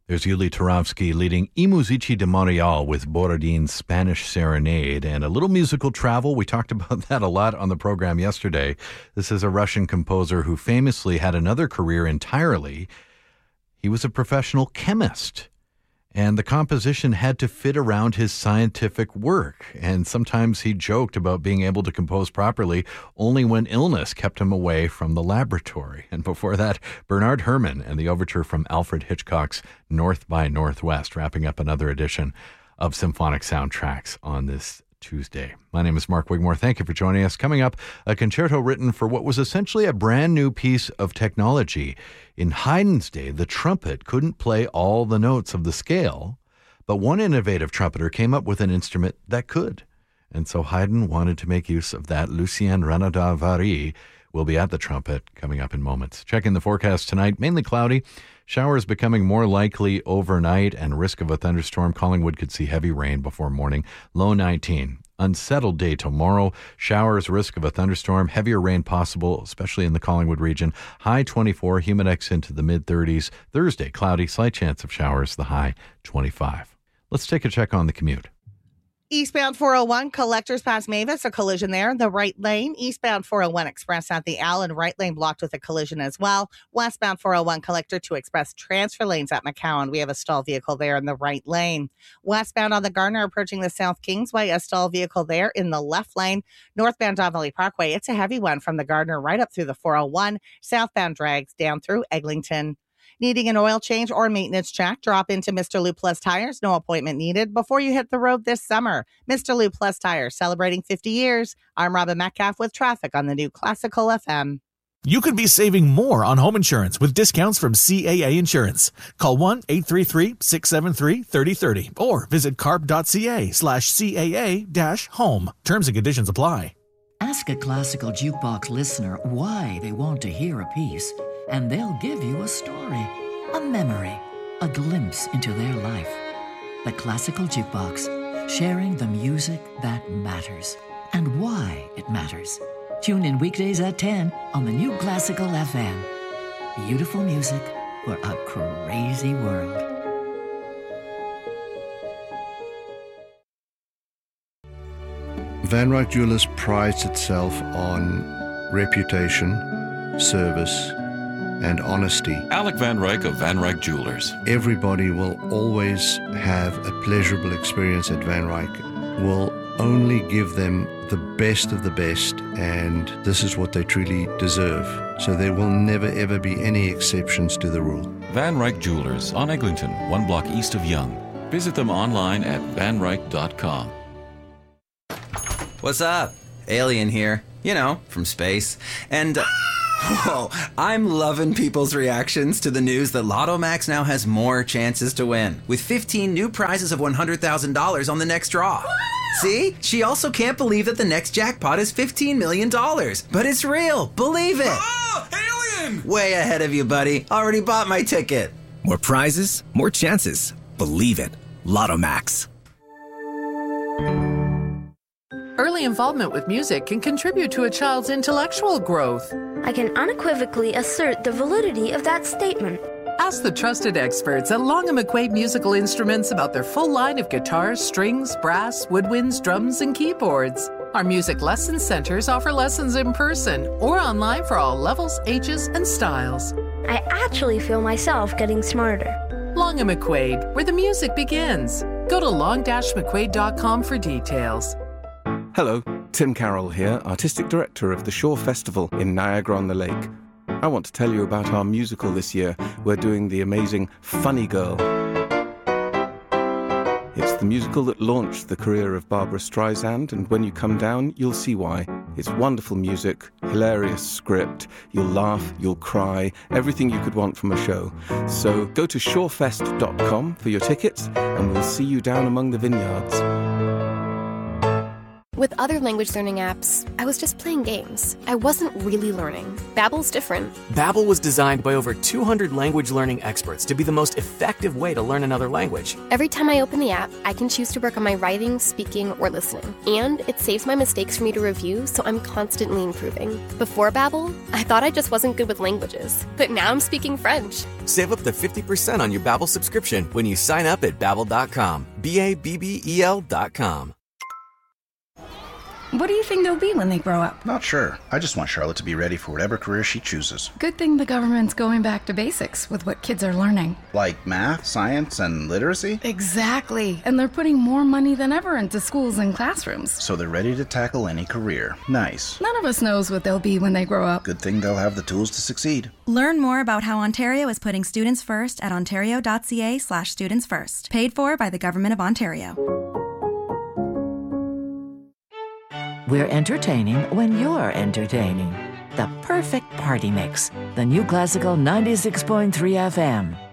There's Yuli Turovsky leading I Musici di Montreal with Borodin's Spanish Serenade, and a little musical travel. We talked about that a lot on the program yesterday. This is a Russian composer who famously had another career entirely. He was a professional chemist, and the composition had to fit around his scientific work. And sometimes he joked about being able to compose properly only when illness kept him away from the laboratory. And before that, Bernard Herrmann and the overture from Alfred Hitchcock's North by Northwest, wrapping up another edition of Symphonic Soundtracks on this Tuesday. My name is Mark Wigmore. Thank you for joining us. Coming up, a concerto written for what was essentially a brand new piece of technology. In Haydn's day, the trumpet couldn't play all the notes of the scale, but one innovative trumpeter came up with an instrument that could. And so Haydn wanted to make use of that. Lucien Renaudot-Vary will be at the trumpet coming up in moments. Checking the forecast tonight, mainly cloudy. Showers becoming more likely overnight and risk of a thunderstorm. Collingwood could see heavy rain before morning. Low 19. Unsettled day tomorrow. Showers, risk of a thunderstorm. Heavier rain possible, especially in the Collingwood region. High 24. Humidex into the mid-30s. Thursday, cloudy. Slight chance of showers. The high 25. Let's take a check on the commute. Eastbound 401, Collectors past Mavis, a collision there. The right lane. Eastbound 401 Express at the Allen, right lane blocked with a collision as well. Westbound 401 Collector to Express transfer lanes at McCowan. We have a stalled vehicle there in the right lane. Westbound on the Gardner approaching the South Kingsway, a stalled vehicle there in the left lane. Northbound Don Valley Parkway, it's a heavy one from the Gardner right up through the 401. Southbound drags down through Eglinton. Needing an oil change or maintenance check, drop into Mr. Lou Plus Tires. No appointment needed before you hit the road this summer. Mr. Lou Plus Tires, celebrating 50 years. I'm Robin Metcalf with traffic on the new Classical FM. You could be saving more on home insurance with discounts from CAA Insurance. Call 1-833-673-3030 or visit carp.ca/CAA-home. Terms and conditions apply. Ask a Classical Jukebox listener why they want to hear a piece, and they'll give you a story, a memory, a glimpse into their life. The Classical Jukebox, sharing the music that matters and why it matters. Tune in weekdays at 10 on the new Classical FM. Beautiful music for a crazy world. Van Ryck Jewelers prides itself on reputation, service, and honesty. Alec Van Ryck of Van Ryck Jewelers. Everybody will always have a pleasurable experience at Van Ryck. We'll only give them the best of the best, and this is what they truly deserve. So there will never ever be any exceptions to the rule. Van Ryck Jewelers on Eglinton, 1 block east of Yonge. Visit them online at vanryck.com. What's up? Alien here. You know, from space. And, whoa, I'm loving people's reactions to the news that Lotto Max now has more chances to win, with 15 new prizes of $100,000 on the next draw. See? She also can't believe that the next jackpot is $15 million. But it's real. Believe it. Oh, alien! Way ahead of you, buddy. Already bought my ticket. More prizes, more chances. Believe it. Lotto Max. Early involvement with music can contribute to a child's intellectual growth. I can unequivocally assert the validity of that statement. Ask the trusted experts at Long & McQuaid Musical Instruments about their full line of guitars, strings, brass, woodwinds, drums, and keyboards. Our music lesson centers offer lessons in person or online for all levels, ages, and styles. I actually feel myself getting smarter. Long & McQuaid, where the music begins. Go to long-mcquaid.com for details. Hello, Tim Carroll here, Artistic Director of the Shore Festival in Niagara-on-the-Lake. I want to tell you about our musical this year. We're doing the amazing Funny Girl. It's the musical that launched the career of Barbra Streisand, and when you come down, you'll see why. It's wonderful music, hilarious script, you'll laugh, you'll cry, everything you could want from a show. So go to shorefest.com for your tickets, and we'll see you down among the vineyards. With other language learning apps, I was just playing games. I wasn't really learning. Babbel's different. Babbel was designed by over 200 language learning experts to be the most effective way to learn another language. Every time I open the app, I can choose to work on my writing, speaking, or listening. And it saves my mistakes for me to review, so I'm constantly improving. Before Babbel, I thought I just wasn't good with languages. But now I'm speaking French. Save up to 50% on your Babbel subscription when you sign up at Babbel.com. Babbel.com. What do you think they'll be when they grow up? Not sure. I just want Charlotte to be ready for whatever career she chooses. Good thing the government's going back to basics with what kids are learning. Like math, science, and literacy? Exactly. And they're putting more money than ever into schools and classrooms. So they're ready to tackle any career. Nice. None of us knows what they'll be when they grow up. Good thing they'll have the tools to succeed. Learn more about how Ontario is putting students first at ontario.ca/studentsfirst. Paid for by the Government of Ontario. We're entertaining when you're entertaining. The perfect party mix. The new classical 96.3 FM.